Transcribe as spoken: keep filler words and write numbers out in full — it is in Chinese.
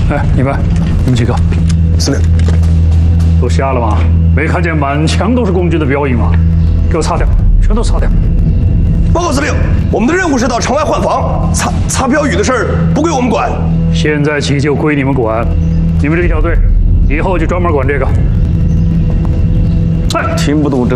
哎，你们，你们几个， 司令， 都瞎了吗？没看见满墙都是共军的标印吗？给我擦掉，全都擦掉。 报告司令，我们的任务是到城外换防，擦擦标语的事儿不归我们管。 现在起就归你们管，你们这一小队以后就专门管这个。哎， 听不懂这